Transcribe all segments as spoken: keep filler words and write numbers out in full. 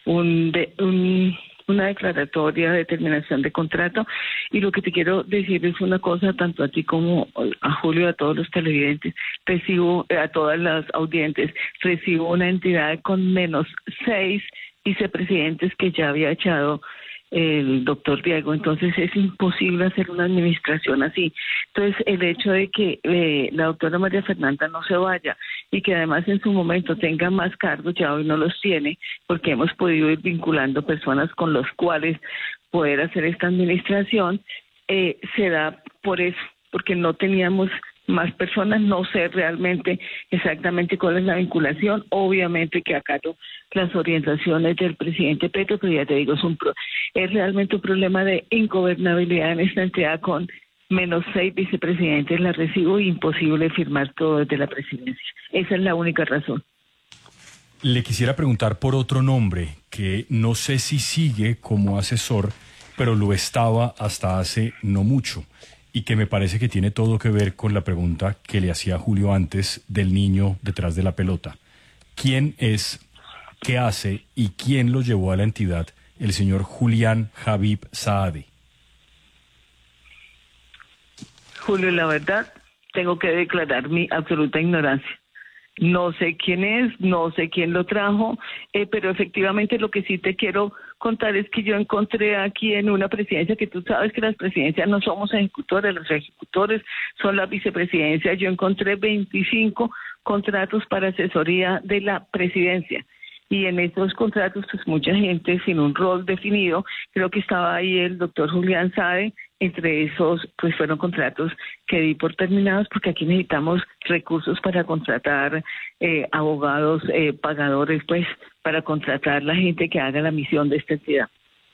un, de, un una declaratoria de terminación de contrato, y lo que te quiero decir es una cosa, tanto a ti como a Julio, a todos los televidentes, recibo, a todas las audientes, recibo una entidad con menos seis vicepresidentes que ya había echado el doctor Diego, entonces es imposible hacer una administración así. Entonces el hecho de que eh, la doctora María Fernanda no se vaya y que además en su momento tenga más cargos, ya hoy no los tiene, porque hemos podido ir vinculando personas con los cuales poder hacer esta administración, eh, se da por eso, porque no teníamos más personas, no sé realmente exactamente cuál es la vinculación, obviamente que acato las orientaciones del presidente Petro, pero ya te digo, es, un pro, es realmente un problema de ingobernabilidad en esta entidad con menos seis vicepresidentes, la recibo, imposible firmar todo desde la presidencia. Esa es la única razón. Le quisiera preguntar por otro nombre, que no sé si sigue como asesor, pero lo estaba hasta hace no mucho, y que me parece que tiene todo que ver con la pregunta que le hacía Julio antes del niño detrás de la pelota. ¿Quién es, qué hace y quién lo llevó a la entidad el señor Julián Habib Saade? Julio, la verdad, tengo que declarar mi absoluta ignorancia. No sé quién es, no sé quién lo trajo, eh, pero efectivamente lo que sí te quiero contar es que yo encontré aquí en una presidencia, que tú sabes que las presidencias no somos ejecutores, los ejecutores son la vicepresidencia, yo encontré veinticinco contratos para asesoría de la presidencia. Y en esos contratos, pues mucha gente sin un rol definido, creo que estaba ahí el doctor Julián Saade, entre esos pues fueron contratos que di por terminados, porque aquí necesitamos recursos para contratar eh, abogados, eh, pagadores, pues para contratar la gente que haga la misión de esta entidad.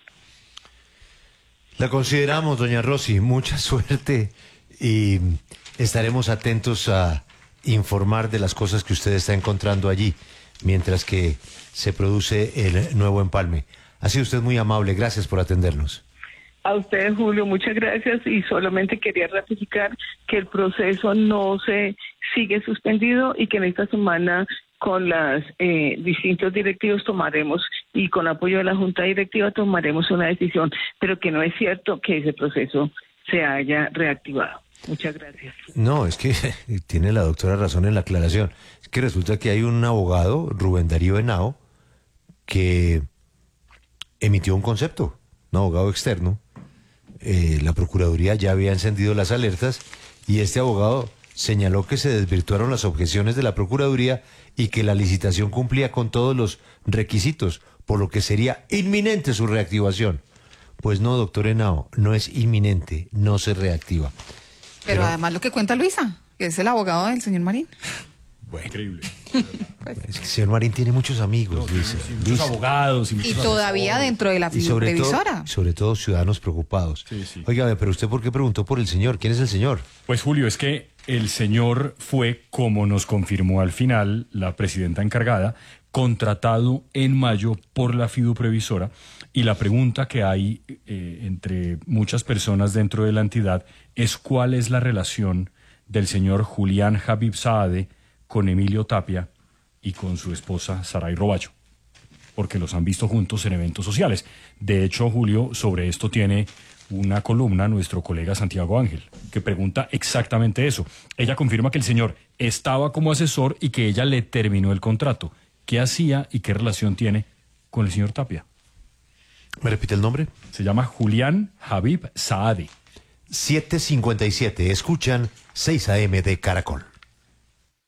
La consideramos, doña Rosy, mucha suerte y estaremos atentos a informar de las cosas que usted está encontrando allí, mientras que se produce el nuevo empalme. Ha sido usted muy amable, gracias por atendernos. A ustedes, Julio, muchas gracias, y solamente quería ratificar que el proceso no se sigue suspendido y que en esta semana con los eh, distintos directivos tomaremos, y con apoyo de la Junta Directiva tomaremos una decisión, pero que no es cierto que ese proceso se haya reactivado. Muchas gracias. No, es que tiene la doctora razón en la aclaración. Es que resulta que hay un abogado, Rubén Darío Henao, que emitió un concepto, un abogado externo. Eh, la Procuraduría ya había encendido las alertas y este abogado señaló que se desvirtuaron las objeciones de la Procuraduría y que la licitación cumplía con todos los requisitos, por lo que sería inminente su reactivación. Pues no, doctor Henao, no es inminente, no se reactiva. Pero, Pero además lo que cuenta Luisa, que es el abogado del señor Marín. Bueno, increíble. Es que el señor Marín tiene muchos amigos, no, dice. Sí, muchos Luisa. abogados. Y, muchos y todavía asesores. Dentro de la previsora. Y sobre todo ciudadanos preocupados. Sí, sí. Oiga, pero usted ¿por qué preguntó por el señor? ¿Quién es el señor? Pues Julio, es que el señor fue, como nos confirmó al final la presidenta encargada, contratado en mayo por la fiduprevisora, y la pregunta que hay eh, entre muchas personas dentro de la entidad es cuál es la relación del señor Julián Habib Saade con Emilio Tapia y con su esposa Saray Roballo, porque los han visto juntos en eventos sociales. De hecho, Julio, sobre esto tiene una columna nuestro colega Santiago Ángel, que pregunta exactamente eso. Ella confirma que el señor estaba como asesor y que ella le terminó el contrato. ¿Qué hacía y qué relación tiene con el señor Tapia? ¿Me repite el nombre? Se llama Julián Habib Saade. siete cincuenta y siete, escuchan seis A M de Caracol.